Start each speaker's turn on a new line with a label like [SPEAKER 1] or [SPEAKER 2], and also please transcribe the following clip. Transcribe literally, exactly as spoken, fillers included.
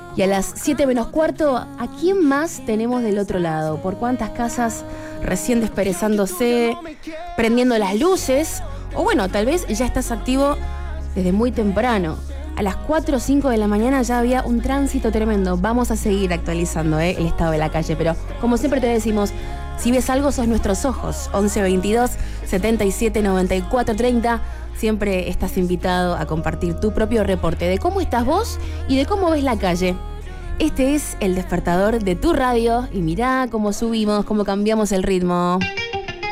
[SPEAKER 1] Y a las siete menos cuarto, ¿a quién más tenemos del otro lado? ¿Por cuántas casas recién desperezándose, prendiendo las luces? O bueno, tal vez ya estás activo desde muy temprano. A las cuatro o cinco de la mañana ya había un tránsito tremendo. Vamos a seguir actualizando ¿eh? el estado de la calle, pero como siempre te decimos, si ves algo, sos nuestros ojos. once veintidós, setenta y siete, noventa y cuatro, treinta. Siempre estás invitado a compartir tu propio reporte de cómo estás vos y de cómo ves la calle. Este es el despertador de tu radio y mirá cómo subimos, cómo cambiamos el ritmo.